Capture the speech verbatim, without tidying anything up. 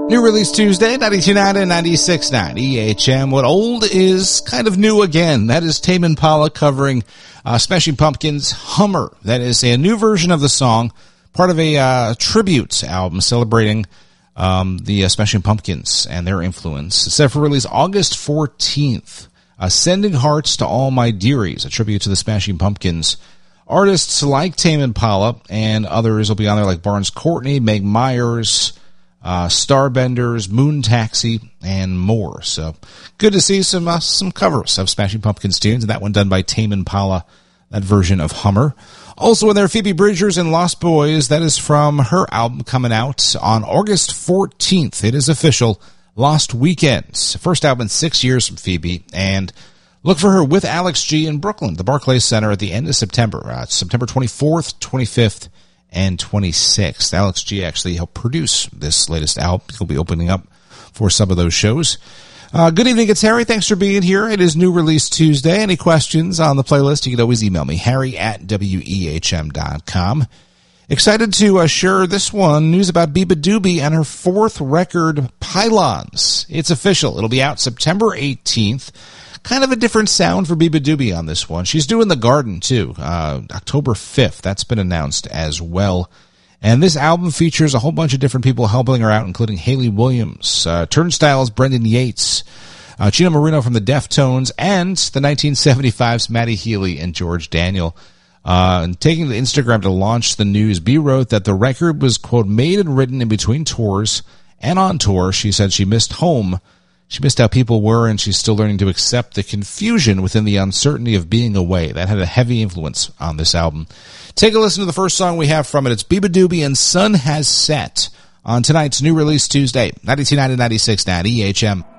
New Release Tuesday, ninety-two point nine and ninety-six point nine E H M. What old is kind of new again. That is Tame Impala covering uh, Smashing Pumpkins' Hummer. That is a new version of the song, part of a uh, tribute album celebrating um, the uh, Smashing Pumpkins and their influence. It's set for release August fourteenth. Uh, Sending Hearts to All My Dearies, a tribute to the Smashing Pumpkins. Artists like Tame Impala and others will be on there like Barnes Courtney, Meg Myers, Uh, Starbenders, Moon Taxi, and more. So good to see some uh, some covers of Smashing Pumpkins tunes, and that one done by Tame Impala, that version of Hummer. Also in there, Phoebe Bridgers and Lost Boys. That is from her album coming out on August fourteenth. It is official, Lost Weekends. First album in six years from Phoebe, and look for her with Alex G in Brooklyn, the Barclays Center at the end of September, uh, September twenty-fourth, twenty-fifth, and twenty-sixth. Alex G actually helped produce this latest album. He'll be opening up for some of those shows. Uh, good evening, it's Harry. Thanks for being here. It is New Release Tuesday. Any questions on the playlist, you can always email me, harry at W E H M dot com. Excited to uh, share this one, news about Biba Doobie and her fourth record, Pylons. It's official. It'll be out September eighteenth. Kind of a different sound for Biba Doobie on this one. She's doing The Garden, too, uh, October fifth. That's been announced as well. And this album features a whole bunch of different people helping her out, including Hayley Williams, uh, Turnstile's Brendan Yates, uh, Gino Marino from the Deftones, and the nineteen seventy-five's Matty Healy and George Daniel. Uh, and taking to Instagram to launch the news, B wrote that the record was, quote, made and written in between tours, and on tour. She said she missed home. She missed how people were, and she's still learning to accept the confusion within the uncertainty of being away. That had a heavy influence on this album. Take a listen to the first song we have from it. It's Biba Doobie and Sun Has Set on tonight's New Release Tuesday, ninety-two point nine and ninety-six point nine E H M.